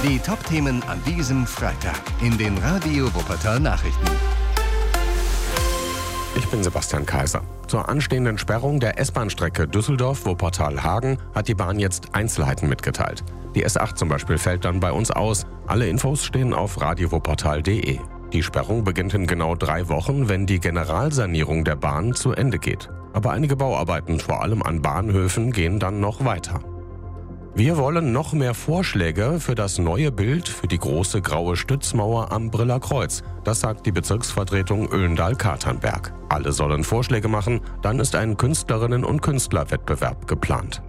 Die Top-Themen an diesem Freitag in den Radio Wuppertal Nachrichten. Ich bin Sebastian Kaiser. Zur anstehenden Sperrung der S-Bahn-Strecke Düsseldorf-Wuppertal-Hagen hat die Bahn jetzt Einzelheiten mitgeteilt. Die S8 zum Beispiel fällt dann bei uns aus. Alle Infos stehen auf radiowuppertal.de. Die Sperrung beginnt in genau 3 Wochen, wenn die Generalsanierung der Bahn zu Ende geht. Aber einige Bauarbeiten, vor allem an Bahnhöfen, gehen dann noch weiter. Wir wollen noch mehr Vorschläge für das neue Bild für die große graue Stützmauer am Briller Kreuz. Das sagt die Bezirksvertretung Oelendahl-Katernberg. Alle sollen Vorschläge machen, dann ist ein Künstlerinnen- und Künstlerwettbewerb geplant.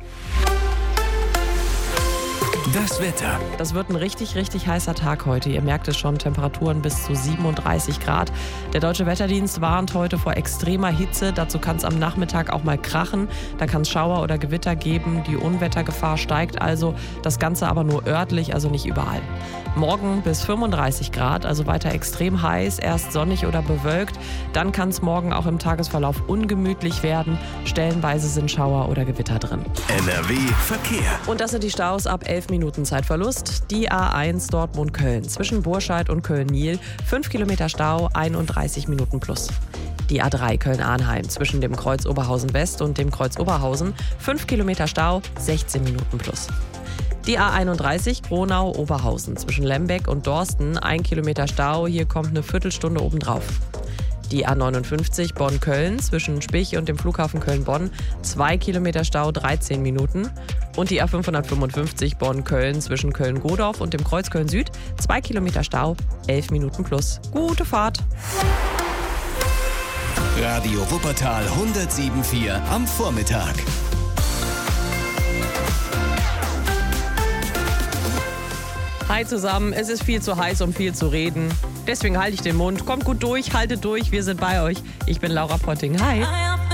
Das Wetter. Das wird ein richtig heißer Tag heute. Ihr merkt es schon, Temperaturen bis zu 37 Grad. Der Deutsche Wetterdienst warnt heute vor extremer Hitze. Dazu kann es am Nachmittag auch mal krachen. Da kann es Schauer oder Gewitter geben. Die Unwettergefahr steigt also. Das Ganze aber nur örtlich, also nicht überall. Morgen bis 35 Grad, also weiter extrem heiß. Erst sonnig oder bewölkt. Dann kann es morgen auch im Tagesverlauf ungemütlich werden. Stellenweise sind Schauer oder Gewitter drin. NRW Verkehr. Und das sind die Staus ab 11 Minuten Zeitverlust. Die A1 Dortmund-Köln zwischen Burscheid und Köln-Niel 5 Kilometer Stau, 31 Minuten plus. Die A3 Köln-Arnheim zwischen dem Kreuz Oberhausen West und dem Kreuz Oberhausen 5 Kilometer Stau, 16 Minuten plus. Die A31 Gronau-Oberhausen zwischen Lembeck und Dorsten 1 Kilometer Stau, hier kommt eine Viertelstunde obendrauf. Die A59 Bonn-Köln zwischen Spich und dem Flughafen Köln-Bonn 2 Kilometer Stau, 13 Minuten. Und die A555 Bonn-Köln zwischen Köln-Godorf und dem Kreuz Köln-Süd 2 Kilometer Stau, 11 Minuten plus. Gute Fahrt! Radio Wuppertal 107.4 am Vormittag. Hi zusammen, es ist viel zu heiß, um viel zu reden. Deswegen halte ich den Mund. Kommt gut durch, haltet durch, wir sind bei euch. Ich bin Laura Potting. Hi!